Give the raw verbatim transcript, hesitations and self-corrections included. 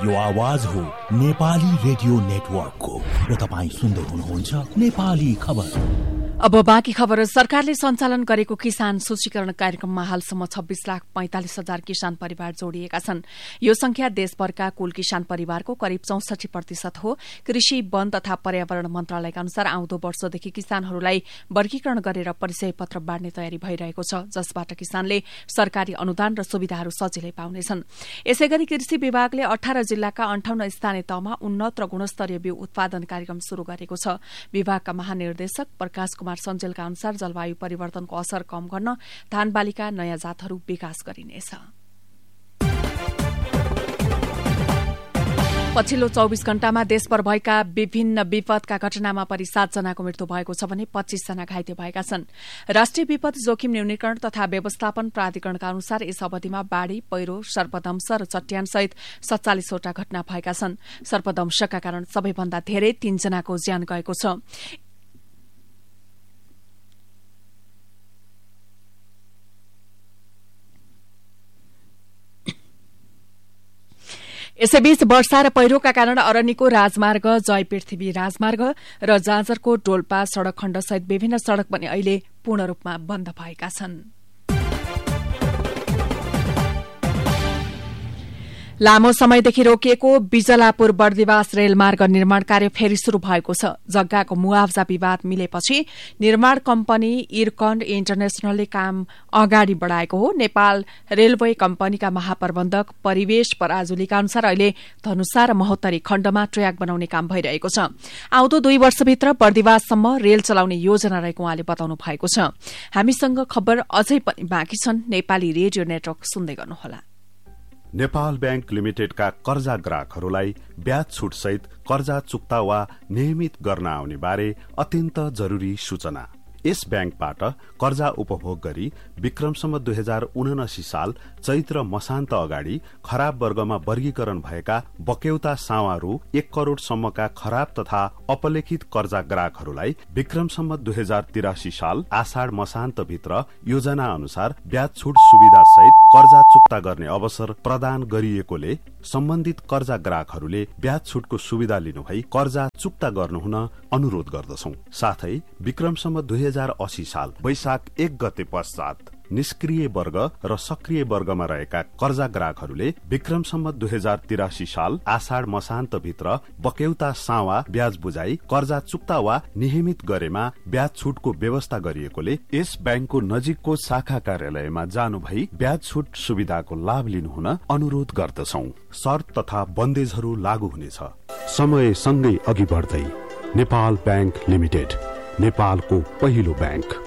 यो आवाज हो नेपाली रेडियो नेटवर्कको र तपाईँ सुन्दै हुनुहुन्छ नेपाली खबर। अब बाँकी खबर। सरकारले सञ्चालन गरेको किसान सूचीकरण कार्यक्रममा हालसम्म छब्बीस लाख पैंतालिस हजार किसान परिवार जोडिएका छन्। यो संख्या देशभरका कुल किसान परिवारको करिब चौसठी प्रतिशत हो। कृषि, वन तथा पर्यावरण मन्त्रालयका अनुसार आउँदो वर्षदेखि किसानहरूलाई वर्गीकरण गरेर परिचय पत्र बाँड्ने तयारी भइरहेको छ, जसबाट किसानले सरकारी अनुदान र सुविधाहरू सजिलै पाउनेछन्। यसैगरी कृषि विभागले अठार जिल्लाका अन्ठाउन्न स्थानीय तहमा उन्नत र गुणस्तरीय बिउ उत्पादन कार्यक्रम शुरू गरेको छ। विभागका महानिर्देशक प्रकाश कुमार सञ्जेलका अनुसार जलवायु परिवर्तनको असर कम गर्न धान बालीका नयाँ जातहरू विकास गरिनेछ। पछिल्लो चौविस घण्टामा देशभर भएका विभिन्न विपदका घटनामा परि सातजनाको मृत्यु भएको छ भने पच्चीसजना घाइते भएका छन्। राष्ट्रिय विपद जोखिम न्यूनीकरण तथा व्यवस्थापन प्राधिकरणका अनुसार यस अवधिमा बाढ़ी, पहिरो, सर्पदंश र चट्यानसहित सत्तालिसवटा घटना भएका छन्। सर्पदंशका कारण सबैभन्दा धेरै तीनजनाको ज्यान गएको छ। यसैबीच वर्षा र पहिरोका कारण अरनिको राजमार्ग, जय पृथ्वी राजमार्ग र जाजरको डोल्पा सड़क खण्डसहित विभिन्न सड़क पनि अहिले पूर्ण रूपमा बन्द भएका छन्। लामो समयदेखि रोकिएको बिजलापुर बर्दिवास रेलमार्ग निर्माण कार्य फेरि शुरू भएको छ। जग्गाको मुआवजा विवाद मिलेपछि निर्माण कम्पनी इरकन इन्टरनेशनलले काम अगाडि बढ़ाएको हो। नेपाल रेलवे कम्पनीका महाप्रबन्धक परिवेश पराजुलीका अनुसार अहिले धनुषा र महोत्तरी खण्डमा ट्र्याक बनाउने काम भइरहेको छ। आउँदो दुई वर्षभित्र बर्दिवाससम्म रेल चलाउने योजना रहेको उहाँले बताउनु भएको छ। हामीसँग खबर अझै पनि बाँकी छन्। नेपाली रेडियो नेटवर्क सुन्दै गर्नुहोला। नेपाल ब्याङ्क लिमिटेडका कर्जा ग्राहकहरूलाई ब्याज छुट सहित कर्जा चुक्ता वा नियमित गर्न आउने बारे अत्यन्त जरूरी सूचना। यस ब्याङ्कबाट कर्जा उपभोग गरी विक्रमसम्म दुई हजार उनासी साल चैत्र मसान्त अगाडि खराब वर्गमा वर्गीकरण भएका बक्यौता सावा रु एक करोड़सम्मका खराब तथा अपलेखित कर्जा ग्राहकहरूलाई विक्रमसम्म दुई हजार तिरासी साल आषाढ़ मसान्त भित्र योजना अनुसार ब्याज छुट सुविधा सहित कर्जा चुक्ता गर्ने अवसर प्रदान गरिएकोले सम्बन्धित कर्जा ग्राहकहरूले ब्याज छुटको सुविधा लिनुभई कर्जा चुक्ता गर्नुहुन अनुरोध गर्दछौं। साथै विक्रमसम्म दुई हजार अस्सी साल वैशाख एक गते पश्चात निष्क्रिय वर्ग र सक्रिय वर्गमा रहेका कर्जा ग्राहकहरूले विक्रमसम्म दुई हजार तिरासी साल आषाढ़ मसान्त भित्र बक्यौता सावा ब्याज बुझाई कर्जा चुक्ता वा नियमित गरेमा ब्याज छुटको व्यवस्था गरिएकोले यस ब्याङ्कको नजिकको शाखा कार्यालयमा जानु भई ब्याज छुट सुविधाको लाभ लिनुहुन अनुरोध गर्दछौं। शर्त तथा बन्देजहरू लागू हुनेछ। समय सँगै अघि बढ्दै नेपाल ब्याङ्क लिमिटेड, नेपालको पहिलो ब्याङ्क।